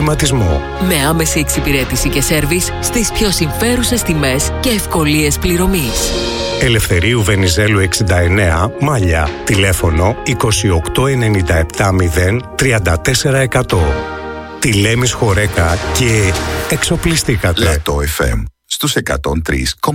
κλιματισμό. Με άμεση εξυπηρέτηση και σέρβις στις πιο συμφέρουσες τιμές και ευκολίες πληρωμής. Ελευθερίου Βενιζέλου 69, Μάλια. Τηλέφωνο 2897 034 100. Τηλέμης Χορέκα και εξοπλιστήκατε. Λατό FM στους 103,3.